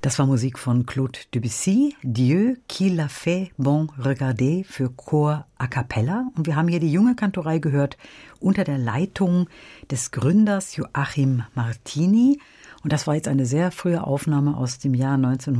Das war Musik von Claude Debussy, Dieu qui l'a fait bon regarder für Chor a cappella. Und wir haben hier die junge Kantorei gehört unter der Leitung des Gründers Joachim Martini. Und das war jetzt eine sehr frühe Aufnahme aus dem Jahr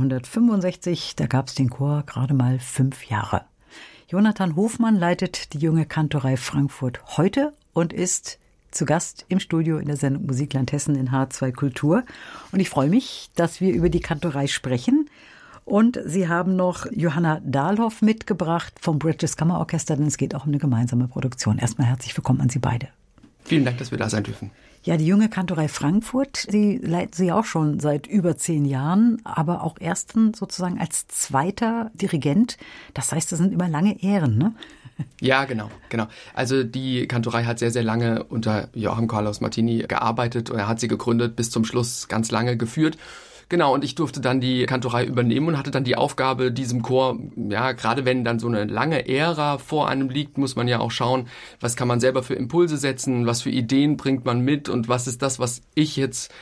1965. Da gab es den Chor gerade mal 5 Jahre. Jonathan Hofmann leitet die junge Kantorei Frankfurt heute und ist zu Gast im Studio in der Sendung Musikland Hessen in H2 Kultur. Und ich freue mich, dass wir über die Kantorei sprechen. Und Sie haben noch Johanna Dahlhoff mitgebracht vom British Kammerorchester, denn es geht auch um eine gemeinsame Produktion. Erstmal herzlich willkommen an Sie beide. Vielen Dank, dass wir da sein dürfen. Ja, die junge Kantorei Frankfurt, Sie leiten Sie auch schon seit über 10 Jahren, aber auch erst sozusagen als zweiter Dirigent. Das heißt, das sind immer lange Ähren, ne? Ja, genau. Also die Kantorei hat sehr, sehr lange unter Joachim Carlos Martini gearbeitet und er hat sie gegründet, bis zum Schluss ganz lange geführt. Genau, und ich durfte dann die Kantorei übernehmen und hatte dann die Aufgabe, diesem Chor, ja, gerade wenn dann so eine lange Ära vor einem liegt, muss man ja auch schauen, was kann man selber für Impulse setzen, was für Ideen bringt man mit und was ist das, was ich jetzt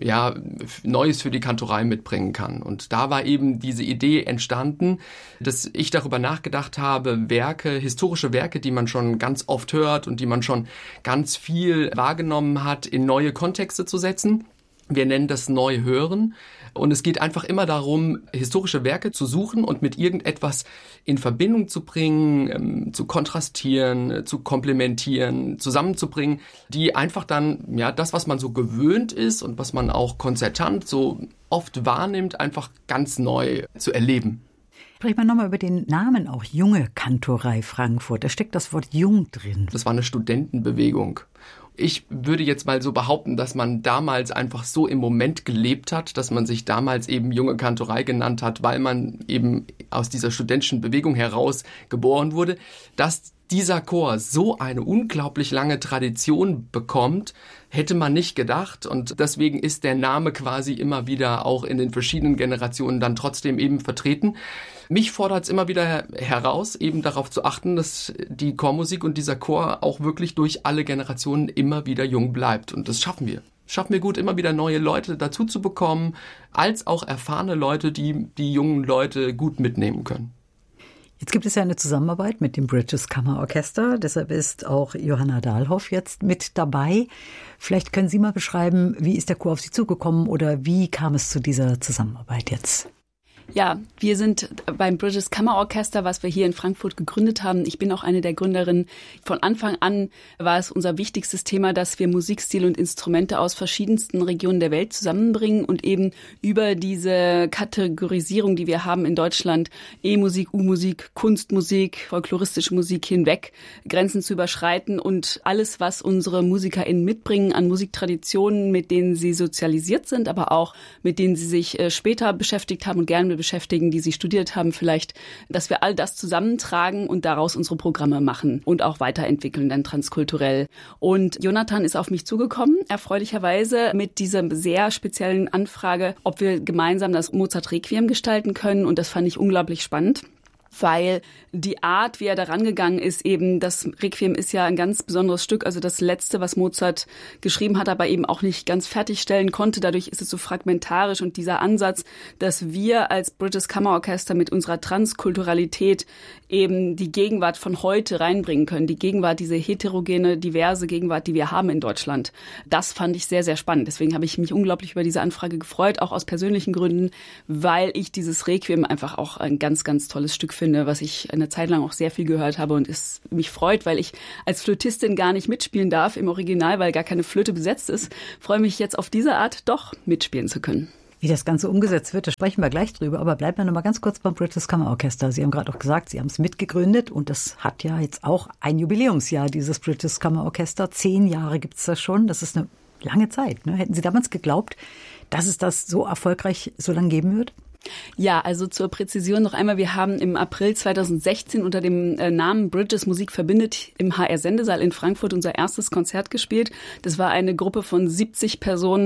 Neues für die Kantorei mitbringen kann. Und da war eben diese Idee entstanden, dass ich darüber nachgedacht habe, historische Werke, die man schon ganz oft hört und die man schon ganz viel wahrgenommen hat, in neue Kontexte zu setzen. Wir nennen das Neuhören. Und es geht einfach immer darum, historische Werke zu suchen und mit irgendetwas in Verbindung zu bringen, zu kontrastieren, zu komplementieren, zusammenzubringen, die einfach dann, ja, das, was man so gewöhnt ist und was man auch konzertant so oft wahrnimmt, einfach ganz neu zu erleben. Sprechen wir nochmal über den Namen auch, Junge Kantorei Frankfurt. Da steckt das Wort jung drin. Das war eine Studentenbewegung. Ich würde jetzt mal so behaupten, dass man damals einfach so im Moment gelebt hat, dass man sich damals eben junge Kantorei genannt hat, weil man eben aus dieser studentischen Bewegung heraus geboren wurde, dass dieser Chor so eine unglaublich lange Tradition bekommt, hätte man nicht gedacht. Und deswegen ist der Name quasi immer wieder auch in den verschiedenen Generationen dann trotzdem eben vertreten. Mich fordert es immer wieder heraus, eben darauf zu achten, dass die Chormusik und dieser Chor auch wirklich durch alle Generationen immer wieder jung bleibt. Und das schaffen wir. Schaffen wir gut, immer wieder neue Leute dazu zu bekommen, als auch erfahrene Leute, die die jungen Leute gut mitnehmen können. Jetzt gibt es ja eine Zusammenarbeit mit dem British Kammerorchester. Deshalb ist auch Johanna Dahlhoff jetzt mit dabei. Vielleicht können Sie mal beschreiben, wie ist der Chor auf Sie zugekommen oder wie kam es zu dieser Zusammenarbeit jetzt? Ja, wir sind beim British Kammerorchester, was wir hier in Frankfurt gegründet haben. Ich bin auch eine der Gründerinnen. Von Anfang an war es unser wichtigstes Thema, dass wir Musikstile und Instrumente aus verschiedensten Regionen der Welt zusammenbringen und eben über diese Kategorisierung, die wir haben in Deutschland, E-Musik, U-Musik, Kunstmusik, folkloristische Musik hinweg, Grenzen zu überschreiten und alles, was unsere MusikerInnen mitbringen an Musiktraditionen, mit denen sie sozialisiert sind, aber auch mit denen sie sich später beschäftigt haben und gerne beschäftigen, die sie studiert haben vielleicht, dass wir all das zusammentragen und daraus unsere Programme machen und auch weiterentwickeln, dann transkulturell. Und Jonathan ist auf mich zugekommen, erfreulicherweise mit dieser sehr speziellen Anfrage, ob wir gemeinsam das Mozart Requiem gestalten können, und das fand ich unglaublich spannend. Weil die Art, wie er da rangegangen ist, eben das Requiem ist ja ein ganz besonderes Stück, also das letzte, was Mozart geschrieben hat, aber eben auch nicht ganz fertigstellen konnte. Dadurch ist es so fragmentarisch, und dieser Ansatz, dass wir als British Kammerorchester mit unserer Transkulturalität eben die Gegenwart von heute reinbringen können, die Gegenwart, diese heterogene, diverse Gegenwart, die wir haben in Deutschland. Das fand ich sehr, sehr spannend. Deswegen habe ich mich unglaublich über diese Anfrage gefreut, auch aus persönlichen Gründen, weil ich dieses Requiem einfach auch ein ganz, ganz tolles Stück finde, was ich eine Zeit lang auch sehr viel gehört habe und es mich freut, weil ich als Flötistin gar nicht mitspielen darf im Original, weil gar keine Flöte besetzt ist. Freue mich jetzt auf diese Art doch mitspielen zu können. Wie das Ganze umgesetzt wird, da sprechen wir gleich drüber, aber bleiben wir noch mal ganz kurz beim British Kammerorchester. Sie haben gerade auch gesagt, Sie haben es mitgegründet und das hat ja jetzt auch ein Jubiläumsjahr, dieses British Kammerorchester. 10 Jahre gibt es das schon, das ist eine lange Zeit. Ne? Hätten Sie damals geglaubt, dass es das so erfolgreich so lange geben wird? Ja, also zur Präzision noch einmal. Wir haben im April 2016 unter dem Namen British Musik verbindet im HR-Sendesaal in Frankfurt unser erstes Konzert gespielt. Das war eine Gruppe von 70 Personen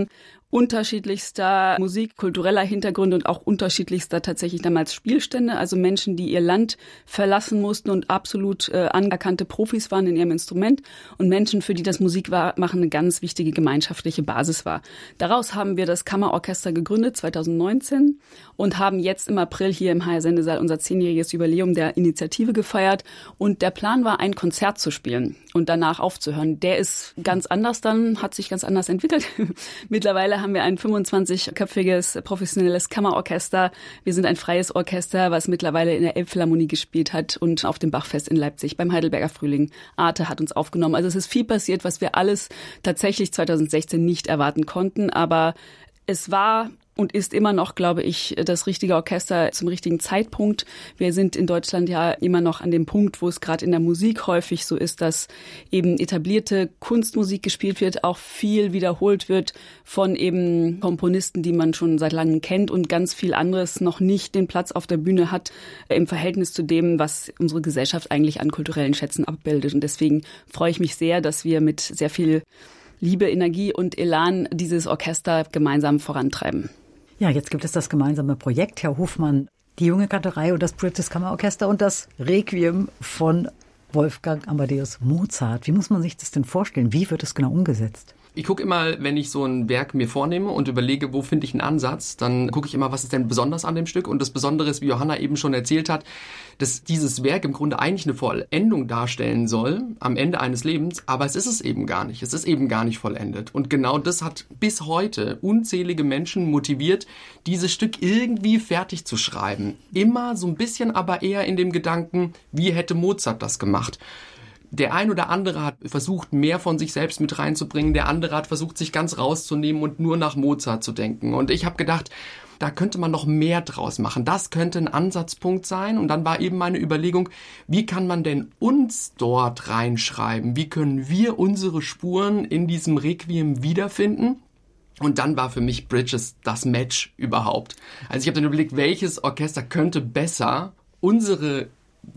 unterschiedlichster Musik, kultureller Hintergründe und auch unterschiedlichster tatsächlich damals Spielstände. Also Menschen, die ihr Land verlassen mussten und absolut anerkannte Profis waren in ihrem Instrument und Menschen, für die das Musikmachen eine ganz wichtige gemeinschaftliche Basis war. Daraus haben wir das Kammerorchester gegründet 2019 und haben jetzt im April hier im HR Sendesaal unser 10-jähriges Jubiläum der Initiative gefeiert. Und der Plan war, ein Konzert zu spielen und danach aufzuhören. Der ist ganz anders dann, hat sich ganz anders entwickelt. Mittlerweile haben wir ein 25-köpfiges professionelles Kammerorchester. Wir sind ein freies Orchester, was mittlerweile in der Elbphilharmonie gespielt hat und auf dem Bachfest in Leipzig beim Heidelberger Frühling. Arte hat uns aufgenommen. Also es ist viel passiert, was wir alles tatsächlich 2016 nicht erwarten konnten. Aber es war und ist immer noch, glaube ich, das richtige Orchester zum richtigen Zeitpunkt. Wir sind in Deutschland ja immer noch an dem Punkt, wo es gerade in der Musik häufig so ist, dass eben etablierte Kunstmusik gespielt wird, auch viel wiederholt wird von eben Komponisten, die man schon seit langem kennt und ganz viel anderes noch nicht den Platz auf der Bühne hat im Verhältnis zu dem, was unsere Gesellschaft eigentlich an kulturellen Schätzen abbildet. Und deswegen freue ich mich sehr, dass wir mit sehr viel Liebe, Energie und Elan dieses Orchester gemeinsam vorantreiben. Ja, jetzt gibt es das gemeinsame Projekt, Herr Hofmann, die Junge Kantorei und das British Kammerorchester und das Requiem von Wolfgang Amadeus Mozart. Wie muss man sich das denn vorstellen? Wie wird es genau umgesetzt? Ich gucke immer, wenn ich so ein Werk mir vornehme und überlege, wo finde ich einen Ansatz, dann gucke ich immer, was ist denn besonders an dem Stück. Und das Besondere ist, wie Johanna eben schon erzählt hat, dass dieses Werk im Grunde eigentlich eine Vollendung darstellen soll am Ende eines Lebens, aber es ist es eben gar nicht. Es ist eben gar nicht vollendet. Und genau das hat bis heute unzählige Menschen motiviert, dieses Stück irgendwie fertig zu schreiben. Immer so ein bisschen, aber eher in dem Gedanken, wie hätte Mozart das gemacht? Der ein oder andere hat versucht, mehr von sich selbst mit reinzubringen. Der andere hat versucht, sich ganz rauszunehmen und nur nach Mozart zu denken. Und ich habe gedacht, da könnte man noch mehr draus machen. Das könnte ein Ansatzpunkt sein. Und dann war eben meine Überlegung, wie kann man denn uns dort reinschreiben? Wie können wir unsere Spuren in diesem Requiem wiederfinden? Und dann war für mich Bridges das Match überhaupt. Also ich habe dann überlegt, welches Orchester könnte besser unsere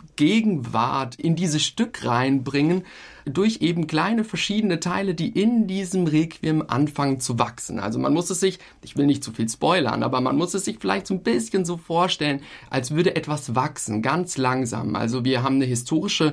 Gegenwart in dieses Stück reinbringen, durch eben kleine verschiedene Teile, die in diesem Requiem anfangen zu wachsen. Also man muss es sich, ich will nicht zu viel spoilern, aber man muss es sich vielleicht so ein bisschen so vorstellen, als würde etwas wachsen, ganz langsam. Also wir haben ein historisches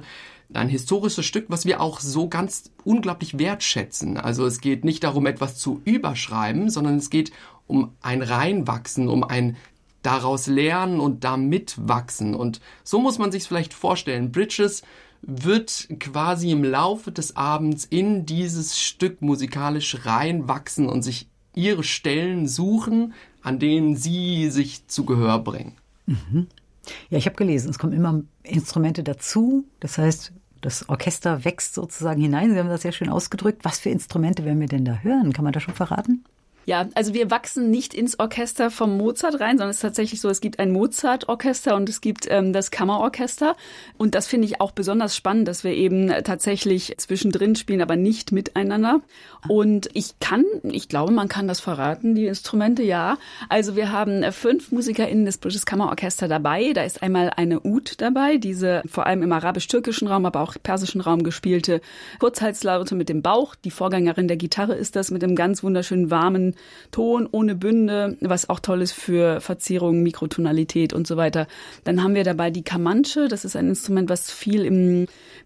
Stück, was wir auch so ganz unglaublich wertschätzen. Also es geht nicht darum, etwas zu überschreiben, sondern es geht um ein Reinwachsen, um ein daraus lernen und damit wachsen. Und so muss man sich es vielleicht vorstellen. Bridges wird quasi im Laufe des Abends in dieses Stück musikalisch reinwachsen und sich ihre Stellen suchen, an denen sie sich zu Gehör bringen. Mhm. Ja, ich habe gelesen, es kommen immer Instrumente dazu. Das heißt, das Orchester wächst sozusagen hinein. Sie haben das sehr schön ausgedrückt. Was für Instrumente werden wir denn da hören? Kann man das schon verraten? Ja, also wir wachsen nicht ins Orchester vom Mozart rein, sondern es ist tatsächlich so, es gibt ein Mozart-Orchester und es gibt das Kammerorchester. Und das finde ich auch besonders spannend, dass wir eben tatsächlich zwischendrin spielen, aber nicht miteinander. Und ich glaube, man kann das verraten, die Instrumente, ja. Also wir haben 5 MusikerInnen des British Kammerorchester dabei. Da ist einmal eine Oud dabei, diese vor allem im arabisch-türkischen Raum, aber auch persischen Raum gespielte Kurzhalslaute mit dem Bauch. Die Vorgängerin der Gitarre ist das mit dem ganz wunderschönen warmen Ton ohne Bünde, was auch toll ist für Verzierungen, Mikrotonalität und so weiter. Dann haben wir dabei die Kamanche. Das ist ein Instrument, was viel im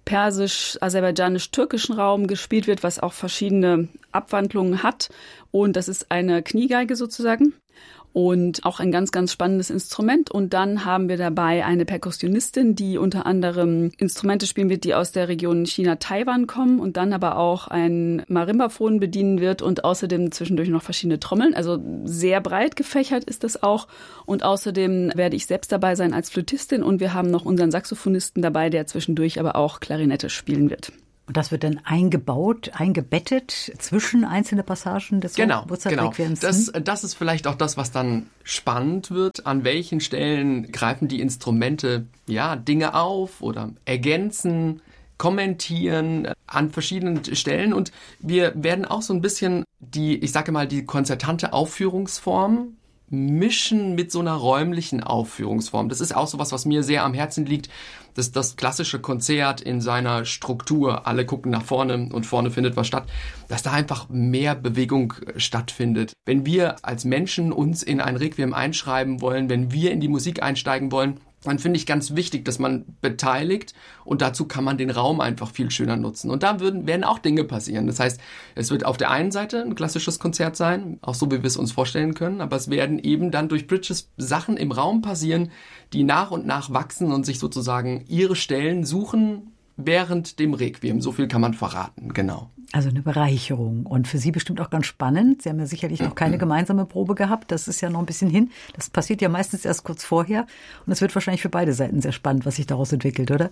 persisch-aserbaidschanisch-türkischen Raum gespielt wird, was auch verschiedene Abwandlungen hat. Und das ist eine Kniegeige sozusagen. Und auch ein ganz, ganz spannendes Instrument. Und dann haben wir dabei eine Perkussionistin, die unter anderem Instrumente spielen wird, die aus der Region China-Taiwan kommen und dann aber auch ein Marimbaphon bedienen wird und außerdem zwischendurch noch verschiedene Trommeln. Also sehr breit gefächert ist das auch. Und außerdem werde ich selbst dabei sein als Flötistin und wir haben noch unseren Saxophonisten dabei, der zwischendurch aber auch Klarinette spielen wird. Und das wird dann eingebettet zwischen einzelne Passagen des Mozart-Requiems. Das ist vielleicht auch das, was dann spannend wird. An welchen Stellen greifen die Instrumente Dinge auf oder ergänzen, kommentieren an verschiedenen Stellen. Und wir werden auch so ein bisschen die konzertante Aufführungsform mischen mit so einer räumlichen Aufführungsform. Das ist auch so was mir sehr am Herzen liegt, dass das klassische Konzert in seiner Struktur, alle gucken nach vorne und vorne findet was statt, dass da einfach mehr Bewegung stattfindet. Wenn wir als Menschen uns in ein Requiem einschreiben wollen, wenn wir in die Musik einsteigen wollen, dann finde ich ganz wichtig, dass man beteiligt und dazu kann man den Raum einfach viel schöner nutzen. Und da werden auch Dinge passieren. Das heißt, es wird auf der einen Seite ein klassisches Konzert sein, auch so, wie wir es uns vorstellen können, aber es werden eben dann durch Bridges Sachen im Raum passieren, die nach und nach wachsen und sich sozusagen ihre Stellen suchen während dem Requiem. So viel kann man verraten, genau. Also eine Bereicherung und für Sie bestimmt auch ganz spannend. Sie haben ja sicherlich noch keine gemeinsame Probe gehabt. Das ist ja noch ein bisschen hin. Das passiert ja meistens erst kurz vorher. Und es wird wahrscheinlich für beide Seiten sehr spannend, was sich daraus entwickelt, oder?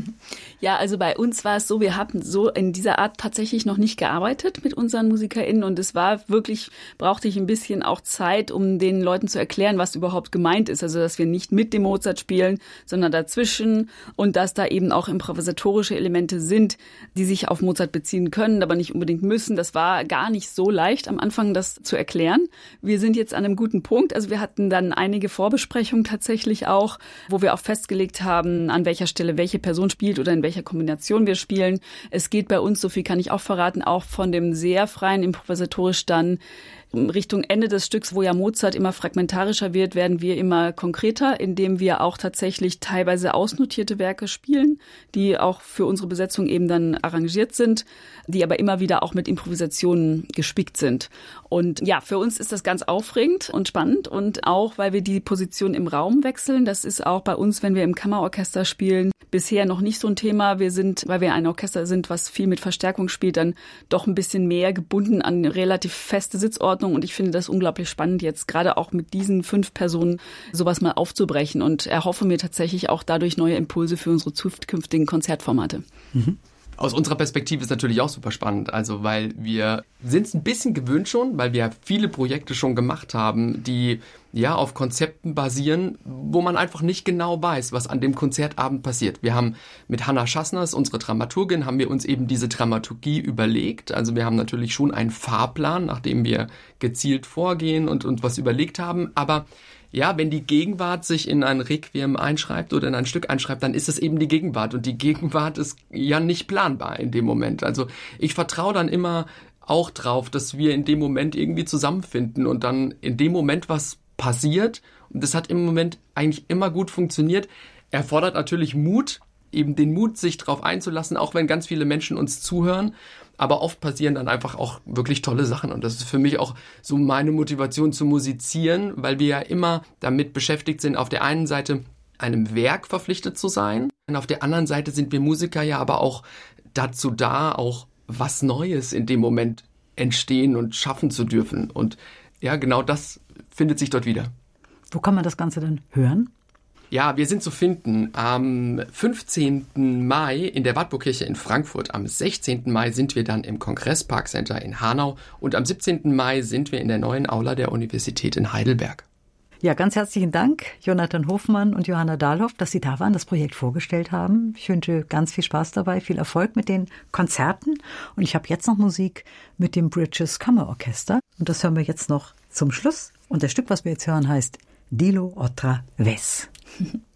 Ja, also bei uns war es so, wir haben so in dieser Art tatsächlich noch nicht gearbeitet mit unseren MusikerInnen. Und es war wirklich, brauchte ich ein bisschen auch Zeit, um den Leuten zu erklären, was überhaupt gemeint ist. Also, dass wir nicht mit dem Mozart spielen, sondern dazwischen. Und dass da eben auch improvisatorische Elemente sind, die sich auf Mozart beziehen können, aber nicht unbedingt müssen. Das war gar nicht so leicht am Anfang, das zu erklären. Wir sind jetzt an einem guten Punkt. Also wir hatten dann einige Vorbesprechungen tatsächlich auch, wo wir auch festgelegt haben, an welcher Stelle welche Person spielt oder in welcher Kombination wir spielen. Es geht bei uns, so viel kann ich auch verraten, auch von dem sehr freien improvisatorisch dann Richtung Ende des Stücks, wo ja Mozart immer fragmentarischer wird, werden wir immer konkreter, indem wir auch tatsächlich teilweise ausnotierte Werke spielen, die auch für unsere Besetzung eben dann arrangiert sind, die aber immer wieder auch mit Improvisationen gespickt sind. Und ja, für uns ist das ganz aufregend und spannend und auch, weil wir die Position im Raum wechseln. Das ist auch bei uns, wenn wir im Kammerorchester spielen, bisher noch nicht so ein Thema. Wir sind, weil wir ein Orchester sind, was viel mit Verstärkung spielt, dann doch ein bisschen mehr gebunden an relativ feste Sitzordnung. Und ich finde das unglaublich spannend, jetzt gerade auch mit diesen 5 Personen sowas mal aufzubrechen und erhoffe mir tatsächlich auch dadurch neue Impulse für unsere zukünftigen Konzertformate. Mhm. Aus unserer Perspektive ist natürlich auch super spannend, also weil wir sind es ein bisschen gewöhnt schon, weil wir viele Projekte schon gemacht haben, die ja auf Konzepten basieren, wo man einfach nicht genau weiß, was an dem Konzertabend passiert. Wir haben mit Hannah Schassners, unsere Dramaturgin, haben wir uns eben diese Dramaturgie überlegt. Also wir haben natürlich schon einen Fahrplan, nach dem wir gezielt vorgehen und was überlegt haben, aber ja, wenn die Gegenwart sich in ein Requiem einschreibt oder in ein Stück einschreibt, dann ist es eben die Gegenwart. Und die Gegenwart ist ja nicht planbar in dem Moment. Also ich vertraue dann immer auch drauf, dass wir in dem Moment irgendwie zusammenfinden und dann in dem Moment was passiert. Und das hat im Moment eigentlich immer gut funktioniert. Erfordert natürlich Mut, eben den Mut, sich drauf einzulassen, auch wenn ganz viele Menschen uns zuhören. Aber oft passieren dann einfach auch wirklich tolle Sachen. Und das ist für mich auch so meine Motivation zu musizieren, weil wir ja immer damit beschäftigt sind, auf der einen Seite einem Werk verpflichtet zu sein. Und auf der anderen Seite sind wir Musiker ja aber auch dazu da, auch was Neues in dem Moment entstehen und schaffen zu dürfen. Und ja, genau das findet sich dort wieder. Wo kann man das Ganze dann hören? Ja, wir sind zu finden am 15. Mai in der Wartburgkirche in Frankfurt. Am 16. Mai sind wir dann im Kongressparkcenter in Hanau und am 17. Mai sind wir in der neuen Aula der Universität in Heidelberg. Ja, ganz herzlichen Dank, Jonathan Hofmann und Johanna Dahlhoff, dass Sie da waren, das Projekt vorgestellt haben. Ich wünsche ganz viel Spaß dabei, viel Erfolg mit den Konzerten. Und ich habe jetzt noch Musik mit dem Bridges Kammerorchester. Und das hören wir jetzt noch zum Schluss. Und das Stück, was wir jetzt hören, heißt Dilo otra vez.